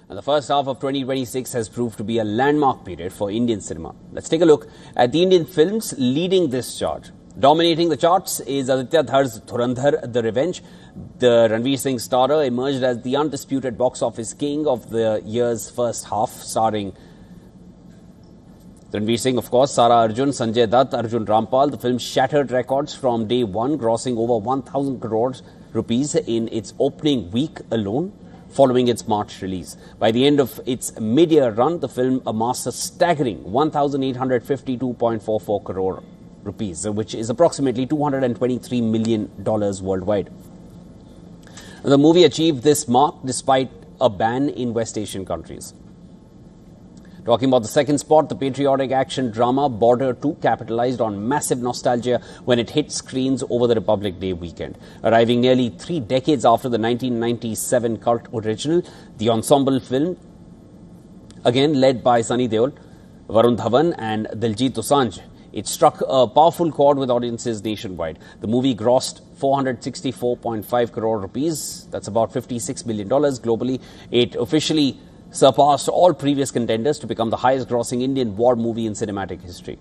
And the first half of 2026 has proved to be a landmark period for Indian cinema. Let's take a look at the Indian films leading this charge. Dominating the charts is Aditya Dhar's Dhurandhar The Revenge. The Ranveer Singh starrer emerged as the undisputed box office king of the year's first half, starring Ranveer Singh, of course, Sara Arjun, Sanjay Dutt, Arjun Rampal. The film shattered records from day one, grossing over 1,000 crores rupees in its opening week alone, following its March release. By the end of its mid-year run, the film amassed a staggering 1,852.44 crore rupees, which is approximately $223 million worldwide. The movie achieved this mark despite a ban in West Asian countries. Talking about the second spot, the patriotic action drama Border 2 capitalized on massive nostalgia when it hit screens over the Republic Day weekend. Arriving nearly 3 decades after the 1997 cult original, the ensemble film, again led by Sunny Deol, Varun Dhawan and Diljit Dosanjh, it struck a powerful chord with audiences nationwide. The movie grossed 464.5 crore rupees, that's about $56 million globally. It officially surpassed all previous contenders to become the highest-grossing Indian war movie in cinematic history.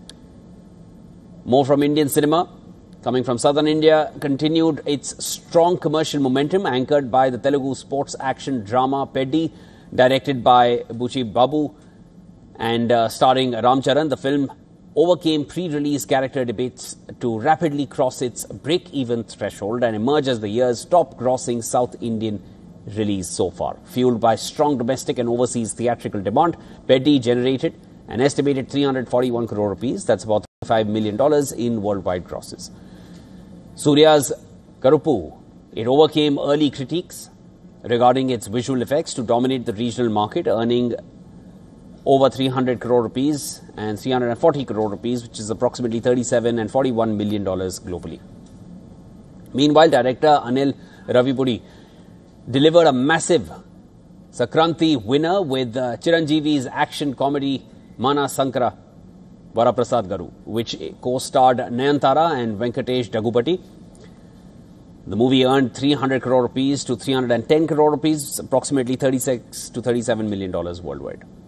More from Indian cinema, coming from southern India, continued its strong commercial momentum, anchored by the Telugu sports action drama Peddi, directed by Buchi Babu and starring Ram Charan. The film overcame pre-release character debates to rapidly cross its break-even threshold and emerge as the year's top-grossing South Indian release so far. Fueled by strong domestic and overseas theatrical demand, Peddi generated an estimated 341 crore rupees, that's about $5 million in worldwide grosses. Surya's Karuppu, it overcame early critiques regarding its visual effects to dominate the regional market, earning over 300 crore rupees and 340 crore rupees, which is approximately $37 and $41 million globally. Meanwhile, director Anil Ravipudi delivered a massive Sankranti winner with Chiranjeevi's action comedy Mana Sankara Varaprasad Garu, which co-starred Nayantara and Venkatesh Dagubati. The movie earned 300 crore rupees to 310 crore rupees, approximately $36 to $37 million worldwide.